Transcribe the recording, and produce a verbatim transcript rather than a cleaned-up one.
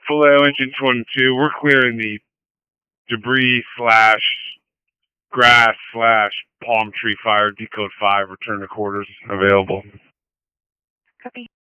Vallejo Engine twenty-two. We're clearing the debris slash grass slash palm tree fire. Decode five. Return to quarters available. Copy.